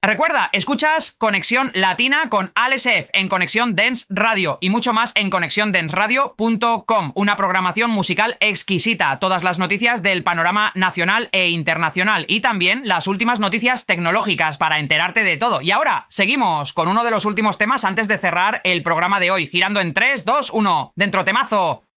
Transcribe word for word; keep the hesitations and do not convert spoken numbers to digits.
Recuerda, escuchas Conexión Latina con Alex F en Conexión Dance Radio y mucho más en conexión dance radio punto com. Una programación musical exquisita, todas las noticias del panorama nacional e internacional y también las últimas noticias tecnológicas para enterarte de todo. Y ahora, seguimos con uno de los últimos temas antes de cerrar el programa de hoy, girando en tres, dos, uno. Dentro temazo.